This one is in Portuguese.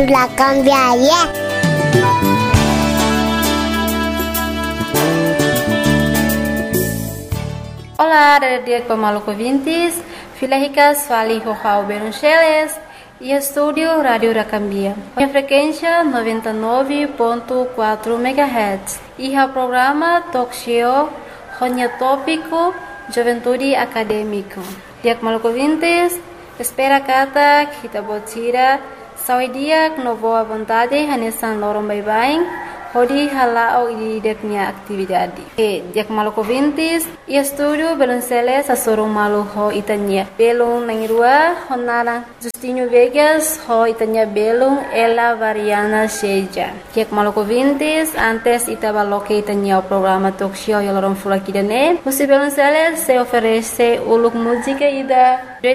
La cambiaria. Olá, dia Maluco Vintes, Filéricas, Fali Rojao Beruncheles e estúdio Rádio Racambia. A frequência 99.4 MHz e o programa Talk Show, Ronya Tópico, Juventude Acadêmico. Dia Maluco Vintes, espera kata kita botira, sawi dia no boa vontade, hanesan lorong bye-bye. Hodi halao ideknya atividade. Dia Maluco Vintes e estúdio Belunceles a sorong malu ho itanya. Belung nangirua honara Justinho Vegas ho itanya belung ela variana seja. Dia Maluco Vintes antes itabaloke itanya o programa talk show yolorong fulakidane. Musi Belunceles se oferece uluk música ida